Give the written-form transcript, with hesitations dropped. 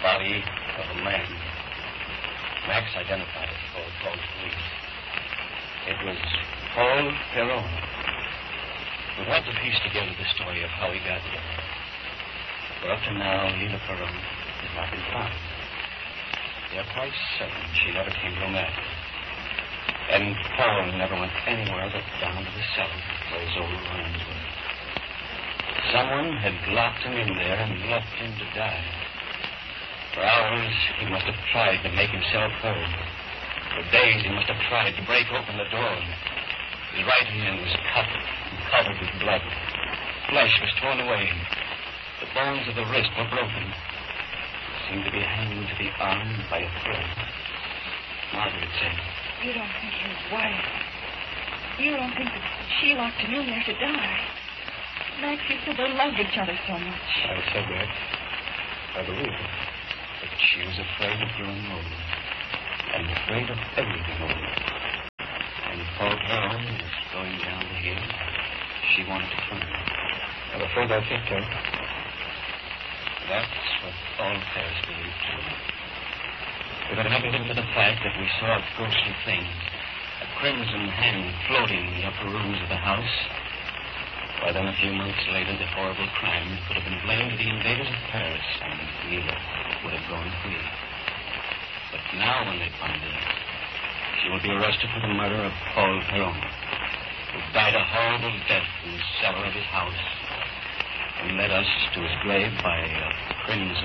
Body of a man. Max identified it before he called the police. It was Paul Perron. We've had to piece together the story of how he got there. For up to now, Lila Perron has not been found. We are quite certain she never came to America. And Paul never went anywhere but down to the cellar where his old ruins were. Someone had locked him in there and left him to die. For hours, he must have tried to make himself heard. For days, he must have tried to break open the door. His right hand was cut and covered with blood. Flesh was torn away. The bones of the wrist were broken. He seemed to be hanging to the arm by a thread. Margaret said, "You don't think his wife... You don't think that she locked him in there to die? Max, you said they loved each other so much." I said that. I believe it. But she was afraid of growing old. And afraid of everything old. And Paul Perron was going down the hill. She wanted to find him. I'm afraid I think so. That's what all Paris believed, too. We connected it to the fact that we saw a ghostly thing, a crimson hand floating in the upper rooms of the house. Why, then a few months later, the horrible crime could have been blamed to the invaders of Paris, and Lila would have gone free. But now, when they find her, she will be arrested for the murder of Paul Perron, who died a horrible death in the cellar of his house and led us to his grave by a crimson